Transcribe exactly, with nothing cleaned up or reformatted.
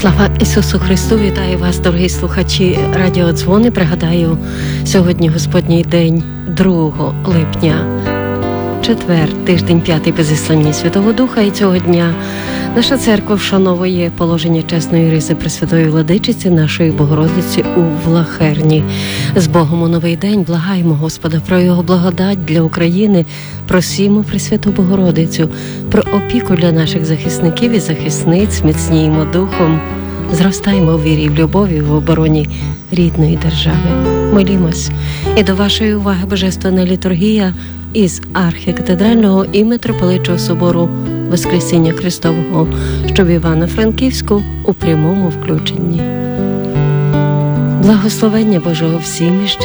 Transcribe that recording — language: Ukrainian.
Слава Ісусу Христу! Вітаю вас, дорогі слухачі Радіо Дзвони. Пригадаю, сьогодні Господній день, другого липня, четвер, тиждень п'ятий по зісланні Святого Духа. І цього дня наша церква вшановує положення чесної риси Пресвятої Владичиці, нашої Богородиці у Влахерні. З Богом у новий день благаємо Господа про Його благодать для України, просімо Пресвяту Богородицю, про опіку для наших захисників і захисниць, міцніємо духом, зростаємо в вірі, в любові, в обороні рідної держави. Молімось. І до вашої уваги Божественна літургія із архікатедрального і митрополитчого собору Воскресіння Христового, що в Івано-Франківську у прямому включенні. Благословення Божого всім і